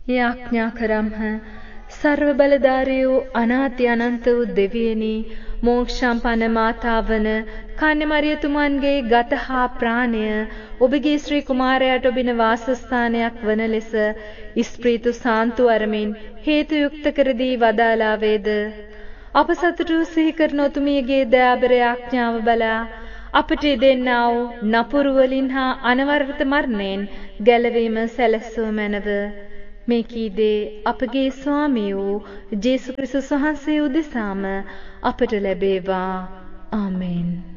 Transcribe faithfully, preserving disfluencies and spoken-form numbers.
යාඥා කරම්හ. සර්ව බලධාරී වූ අනාති අනන්ත වූ දෙවියනි, මෝක්ෂම්පන්න මාතාවන කන්‍යමරියතුමන්ගේ ගත හා ප්‍රාණය ඔබගේ ශ්‍රී කුමාරයාට ඔබින වාසස්ථානයක් වන ලෙස ඉස්ප්‍රීතු සාන්තු අරමින් හේතු යුක්ත කර දී වදාලා වේද. අප සතුටු සිහි කරන ඔතුමියගේ දයාබර යාඥාව බලා අපට දෙන්නා වූ නපුරු වලින් හා අනවරත මරණයෙන් ගැලවීම සැලැස්සුව මැනව. මේ කීදේ අපගේ ස්වාමී වූ ජේසුස් ක්‍රිස්තුස් වහන්සේ උදෙසාම අපට ලැබේවා. ආමෙන්.